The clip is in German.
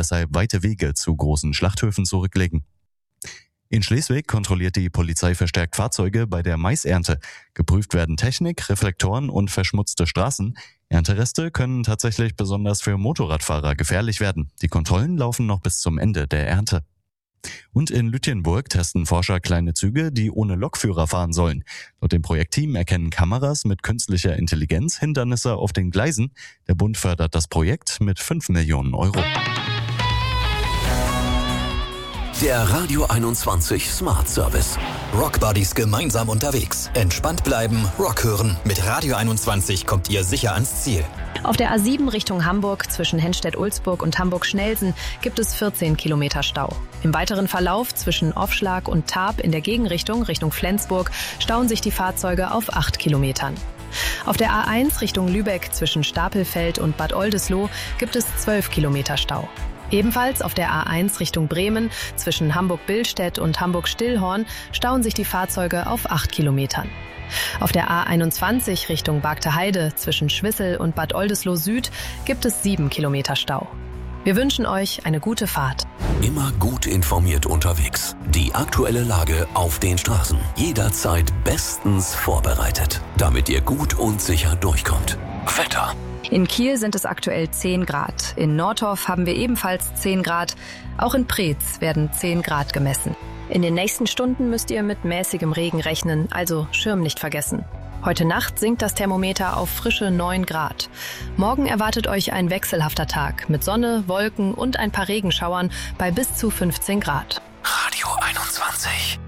deshalb weite Wege zu großen Schlachthöfen zurücklegen. In Schleswig kontrolliert die Polizei verstärkt Fahrzeuge bei der Maisernte. Geprüft werden Technik, Reflektoren und verschmutzte Straßen. Erntereste können tatsächlich besonders für Motorradfahrer gefährlich werden. Die Kontrollen laufen noch bis zum Ende der Ernte. Und in Lütjenburg testen Forscher kleine Züge, die ohne Lokführer fahren sollen. Laut dem Projektteam erkennen Kameras mit künstlicher Intelligenz Hindernisse auf den Gleisen. Der Bund fördert das Projekt mit 5 Millionen Euro. Der Radio 21 Smart Service. Rockbuddies gemeinsam unterwegs. Entspannt bleiben, Rock hören. Mit Radio 21 kommt ihr sicher ans Ziel. Auf der A7 Richtung Hamburg zwischen Henstedt-Ulzburg und Hamburg-Schnelsen gibt es 14 Kilometer Stau. Im weiteren Verlauf zwischen Offschlag und Tarp in der Gegenrichtung Richtung Flensburg stauen sich die Fahrzeuge auf 8 Kilometern. Auf der A1 Richtung Lübeck zwischen Stapelfeld und Bad Oldesloe gibt es 12 Kilometer Stau. Ebenfalls auf der A1 Richtung Bremen zwischen Hamburg-Billstedt und Hamburg-Stillhorn stauen sich die Fahrzeuge auf 8 Kilometern. Auf der A21 Richtung Bagte Heide zwischen Schwissel und Bad Oldesloe Süd gibt es 7 Kilometer Stau. Wir wünschen euch eine gute Fahrt. Immer gut informiert unterwegs. Die aktuelle Lage auf den Straßen. Jederzeit bestens vorbereitet, damit ihr gut und sicher durchkommt. Wetter. In Kiel sind es aktuell 10 Grad. In Nordorf haben wir ebenfalls 10 Grad. Auch in Preetz werden 10 Grad gemessen. In den nächsten Stunden müsst ihr mit mäßigem Regen rechnen, also Schirm nicht vergessen. Heute Nacht sinkt das Thermometer auf frische 9 Grad. Morgen erwartet euch ein wechselhafter Tag mit Sonne, Wolken und ein paar Regenschauern bei bis zu 15 Grad. Radio 21.